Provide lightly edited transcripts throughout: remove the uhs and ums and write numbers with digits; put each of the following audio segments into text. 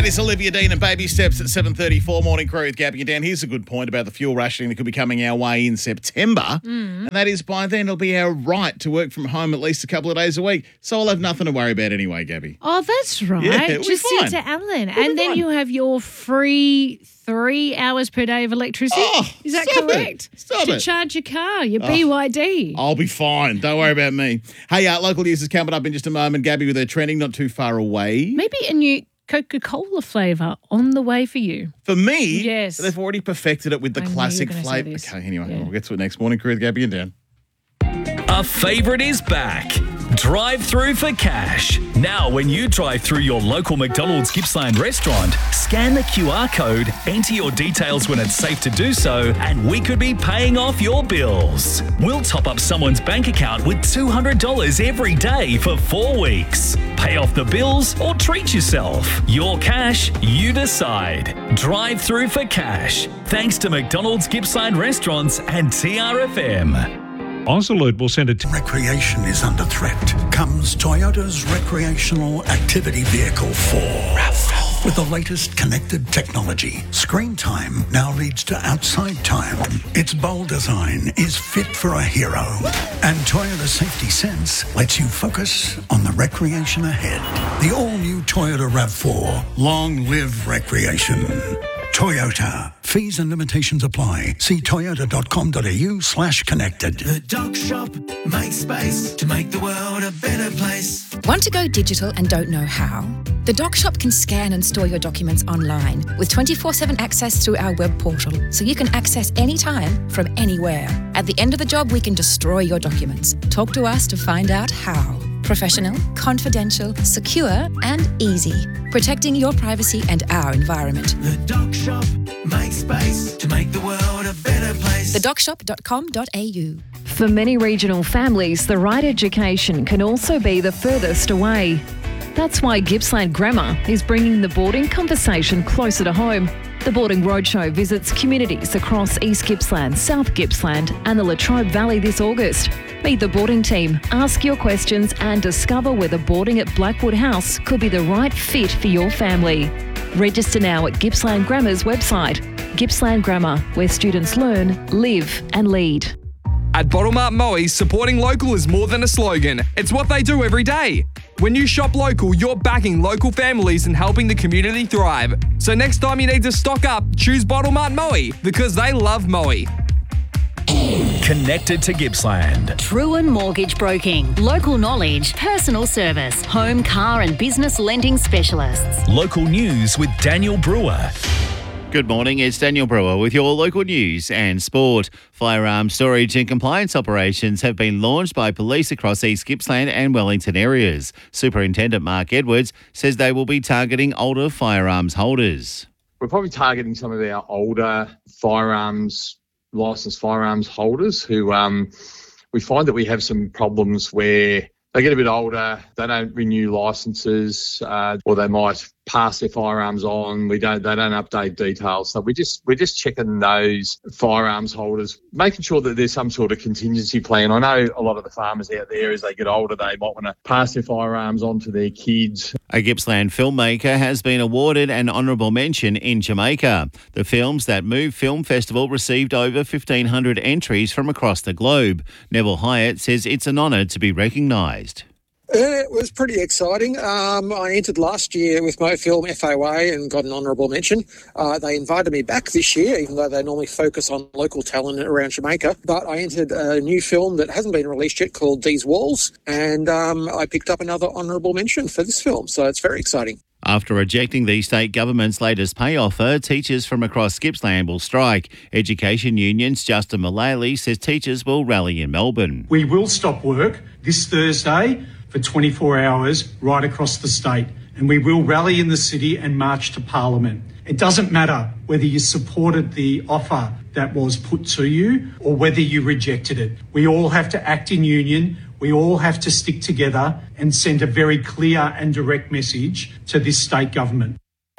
That is Olivia Dean and Baby Steps at 7:34. Morning Crew with Gabby and Dan. Here's a good point about the fuel rationing that could be coming our way in September. And that is by then it'll be our right to work from home at least a couple of days a week. So I'll have nothing to worry about anyway, Gabby. Oh, that's right. Yeah, it'll be Just fine. sit to Alan. It'll be And then fine. you have your free 3 hours per day of electricity. Oh, is that stop it. correct? Stop to it. charge your car, your BYD. I'll be fine. Don't worry about me. Hey, local news is coming up in just a moment. Gabby with her trending not too far away. Maybe a new Coca-Cola flavour on the way for you. For me, Yes. they've already perfected it with the I knew you classic were gonna say flavour. this. Okay, anyway, Yeah. we'll get to it next. Morning Crew with Gabby and Dan. A favourite is back. Drive through for cash. Now, when you drive through your local McDonald's Gippsland restaurant, scan the QR code, enter your details when it's safe to do so, and we could be paying off your bills. We'll top up someone's bank account with $200 every day for 4 weeks. Pay off the bills or treat yourself. Your cash, you decide. Drive through for cash. Thanks to McDonald's Gippsland restaurants and TRFM. Ausalert will send a Recreation is under threat. Comes Toyota's recreational activity vehicle 4. RAV4. With the latest connected technology, screen time now leads to outside time. Its bold design is fit for a hero. And Toyota Safety Sense lets you focus on the recreation ahead. The all-new Toyota RAV4. Long live recreation. Toyota. Fees and limitations apply. See toyota.com.au/connected. The Doc Shop makes space to make the world a better place. Want to go digital and don't know how? The Doc Shop can scan and store your documents online with 24/7 access through our web portal, so you can access anytime from anywhere. At the end of the job, we can destroy your documents. Talk to us to find out how. Professional, confidential, secure, and easy. Protecting your privacy and our environment. The Doc Shop makes space to make the world a better place. thedocshop.com.au. For many regional families, the right education can also be the furthest away. That's why Gippsland Grammar is bringing the boarding conversation closer to home. The Boarding Roadshow visits communities across East Gippsland, South Gippsland and the Latrobe Valley this August. Meet the boarding team, ask your questions and discover whether boarding at Blackwood House could be the right fit for your family. Register now at Gippsland Grammar's website. Gippsland Grammar, where students learn, live and lead. At Bottlemart Moe, supporting local is more than a slogan. It's what they do every day. When you shop local, you're backing local families and helping the community thrive. So next time you need to stock up, choose Bottlemart Moe because they love Moe. Connected to Gippsland. Truen Mortgage Broking. Local knowledge, personal service, home, car and business lending specialists. Local news with Daniel Brewer. Good morning, it's Daniel Brewer with your local news and sport. Firearm storage and compliance operations have been launched by police across East Gippsland and Wellington areas. Superintendent Mark Edwards says they will be targeting older firearms holders. We're probably targeting some of our older licensed firearms holders who we find that we have some problems where they get a bit older, they don't renew licenses, or they might pass their firearms on. They don't update details. So we're just checking those firearms holders, making sure that there's some sort of contingency plan. I know a lot of the farmers out there, as they get older, they might want to pass their firearms on to their kids. A Gippsland filmmaker has been awarded an honourable mention in Jamaica. The Films That Move Film Festival received over 1,500 entries from across the globe. Neville Hyatt says it's an honour to be recognised. It was pretty exciting. I entered last year with my film FOA and got an honourable mention. They invited me back this year, even though they normally focus on local talent around Jamaica. But I entered a new film that hasn't been released yet called These Walls, and I picked up another honourable mention for this film, so it's very exciting. After rejecting the state government's latest pay offer, teachers from across Gippsland will strike. Education Union's Justin Mullally says teachers will rally in Melbourne. We will stop work this Thursday for 24 hours right across the state, and we will rally in the city and march to Parliament. It doesn't matter whether you supported the offer that was put to you or whether you rejected it. We all have to act in union. We all have to stick together and send a very clear and direct message to this state government.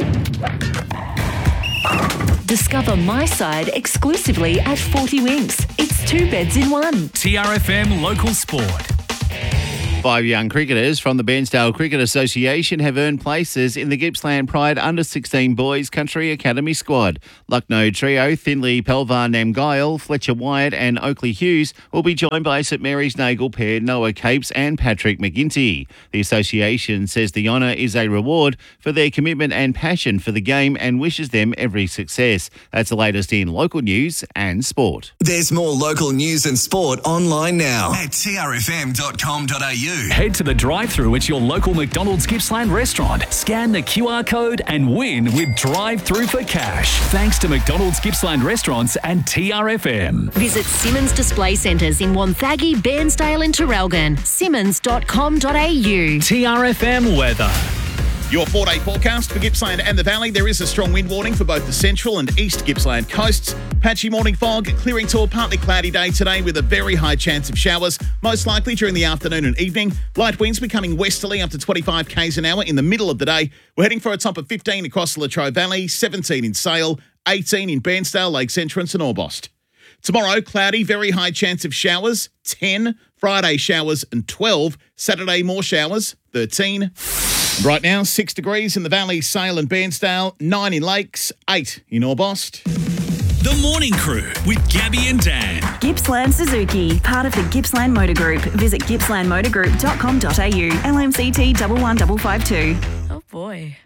Discover My Side exclusively at 40 Winks. It's 2 beds in one. TRFM Local Sport. 5 young cricketers from the Bairnsdale Cricket Association have earned places in the Gippsland Pride Under-16 Boys Country Academy squad. Lucknow trio Thinley Pelvar Namgyle, Fletcher Wyatt and Oakley Hughes will be joined by St Mary's Nagle pair Noah Capes and Patrick McGinty. The association says the honour is a reward for their commitment and passion for the game and wishes them every success. That's the latest in local news and sport. There's more local news and sport online now at trfm.com.au. Head to the drive-thru at your local McDonald's Gippsland restaurant. Scan the QR code and win with Drive-Thru for Cash. Thanks to McDonald's Gippsland Restaurants and TRFM. Visit Simmons Display Centres in Wonthaggi, Bairnsdale and Traralgon. Simmons.com.au. TRFM weather. Your 4-day forecast for Gippsland and the Valley. There is a strong wind warning for both the central and east Gippsland coasts. Patchy morning fog, clearing to a partly cloudy day today with a very high chance of showers, most likely during the afternoon and evening. Light winds becoming westerly up to 25 k's an hour in the middle of the day. We're heading for a top of 15 across the Latrobe Valley, 17 in Sale, 18 in Bairnsdale, Lakes Entrance and Orbost. Tomorrow, cloudy, very high chance of showers, 10. Friday, showers and 12. Saturday, more showers, 13. Right now, 6 degrees in the Valley, Sale and Bairnsdale, 9 in Lakes, 8 in Orbost. The Morning Crew with Gabby and Dan. Gippsland Suzuki, part of the Gippsland Motor Group. Visit gippslandmotorgroup.com.au. LMCT 11552. Oh boy.